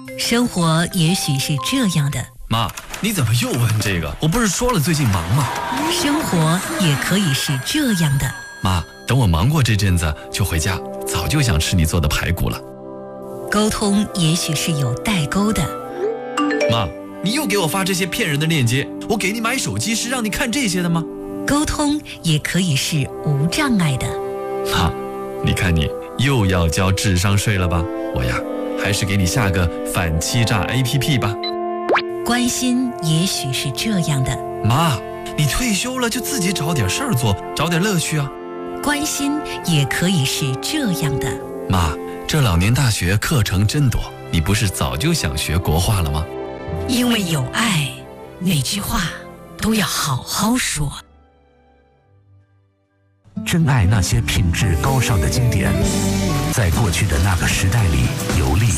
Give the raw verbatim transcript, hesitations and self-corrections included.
生活也许是这样的。 妈，你怎么又问这个？我不是说了最近忙吗？ 生活也可以是这样的。 妈，等我忙过这阵子就回家，早就想吃你做的排骨了。 沟通也许是有代沟的。 妈，你又给我发这些骗人的链接，我给你买手机是让你看这些的吗？ 沟通也可以是无障碍的。 妈，你看你又要交智商税了吧？我呀，还是给你下个反欺诈 A P P 吧。 关心也许是这样的。 妈，你退休了就自己找点事儿做，找点乐趣啊。 关心也可以是这样的。 妈，这老年大学课程真多，你不是早就想学国画了吗？ 因为有爱，每句话都要好好说。 珍爱那些品质高尚的经典，在过去的那个时代里，